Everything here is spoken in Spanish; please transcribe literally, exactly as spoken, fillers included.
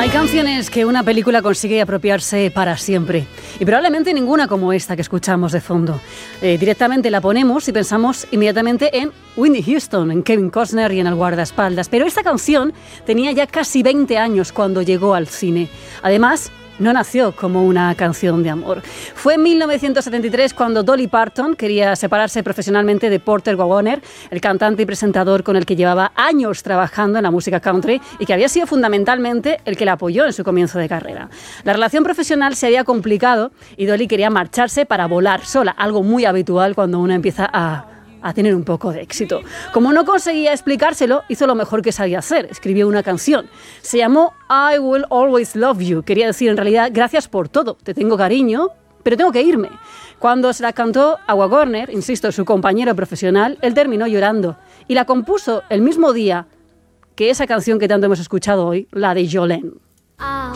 Hay canciones que una película consigue apropiarse para siempre y probablemente ninguna como esta que escuchamos de fondo. Eh, directamente la ponemos y pensamos inmediatamente en Whitney Houston, en Kevin Costner y en el guardaespaldas. Pero esta canción tenía ya casi veinte años cuando llegó al cine. Además, no nació como una canción de amor. Fue en mil novecientos setenta y tres cuando Dolly Parton quería separarse profesionalmente de Porter Wagoner, el cantante y presentador con el que llevaba años trabajando en la música country y que había sido fundamentalmente el que la apoyó en su comienzo de carrera. La relación profesional se había complicado y Dolly quería marcharse para volar sola, algo muy habitual cuando uno empieza a... a tener un poco de éxito. Como no conseguía explicárselo, hizo lo mejor que sabía hacer, escribió una canción. Se llamó I Will Always Love You, quería decir en realidad gracias por todo, te tengo cariño, pero tengo que irme. Cuando se la cantó a Wagoner, insisto, su compañero profesional, él terminó llorando y la compuso el mismo día que esa canción que tanto hemos escuchado hoy, la de Jolene. I